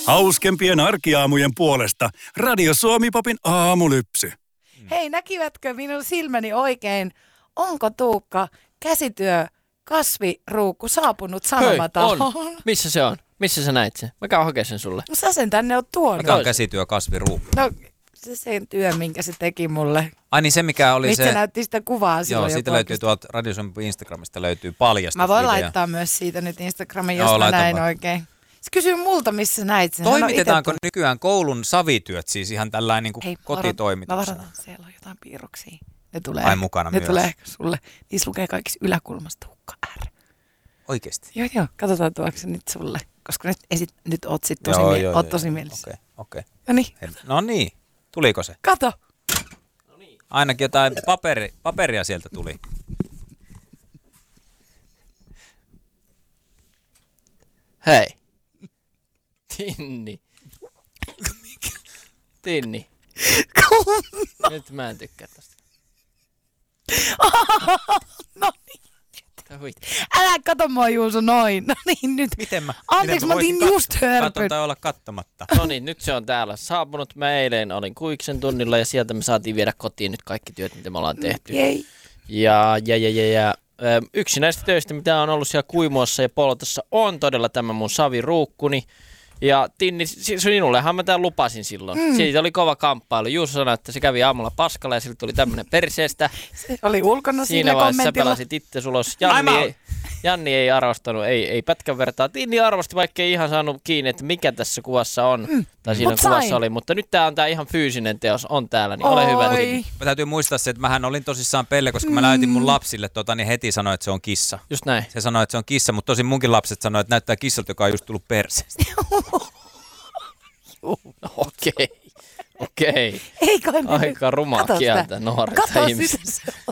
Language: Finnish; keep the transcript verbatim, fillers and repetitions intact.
Hauskempien arkiaamujen puolesta Radio Suomi-popin aamulypsy. Hei, näkivätkö minun silmäni oikein? Onko Tuukka käsityö kasviruukku saapunut sanomataloon? On. Missä se on? Missä sä näit sen? Mä käyn hakemaan sen sulle. No sä sen tänne oot tuonut. Mikä on käsityö kasviruukku? No se sen työ, minkä se teki mulle. Ai niin se, mikä oli Mistä se... se näytti sitä kuvaa silloin. Joo, siitä löytyy tuolta Radio Suomi Instagramista löytyy paljastus. Mä voin video. laittaa myös siitä nyt Instagramiin, Joo, jos mä näin vaan. oikein. Se kysyy multa, missä näit sen. Toimitetaanko nykyään koulun savityöt siis ihan tällainen niin kuin Hei, kotitoimituksena? Mä varoitan, siellä on jotain piirroksia. Ne tulee, Ai mukana ne myös. tulee ehkä sulle. Niissä lukee kaikissa yläkulmassa Tuukka R. Oikeesti? Joo, joo. Katsotaan tuoksi se nyt sulle. Koska nyt, esit, nyt oot sit tosi, Joo, mie- joo, oot joo, tosi joo. mielessä. Okei, okei. No niin. No niin, tuliko se? Kato. Ainakin jotain paperi, paperia sieltä tuli. Hei. Tinni. Tinni. Nyt mä en tykkää tästä. No niin. Älä kato mua, Juuso, noin. No niin, nyt. Miten mä? Anteeksi, miten mä voisin otin just kat- hörpyn. Katon tai olla kattomatta. No niin, nyt se on täällä saapunut. Mä eilen olin Kuiksen tunnilla ja sieltä me saatiin viedä kotiin nyt kaikki työt, mitä me ollaan tehty. Jei. Ja, ja, ja, ja, ja ö, yksi näistä töistä, mitä on ollut siellä Kuimuossa ja Poltossa, on todella tämä mun saviruukkuni. Ja Tinni, sinullehan mä tämän lupasin silloin. Mm. Siitä oli kova kamppailu. Juuso sanoi, että se kävi aamulla paskalla ja sillä tuli tämmönen perseestä. Se oli ulkona Siinä siinä vaiheessa sä kommentilla. pelasit itse ulos. Janni ei, Janni ei arvostanut, ei, ei pätkän vertaa. Tinni arvosti, vaikka ei ihan saanut kiinni, että mikä tässä kuvassa on. Mm. Tai siinä Mut kuvassa sain. oli. Mutta nyt tää on tää ihan fyysinen teos, on täällä, niin ole Oi. hyvä. Tinni. Mä täytyy muistaa se, että mähän olin tosissaan pelle, koska mä näytin mun lapsille, tota, niin heti sanoi, että se on kissa. Just näin. Se sanoi, että se on kissa, mutta tosin munkin lapset sanoi, että näyttää kissalta, joka on just tullut perseestä. Okei, okei. Ei kai mennyt. Aika rumaa Kato sitä. kieltä nuorta Kato ihmistä. sitä.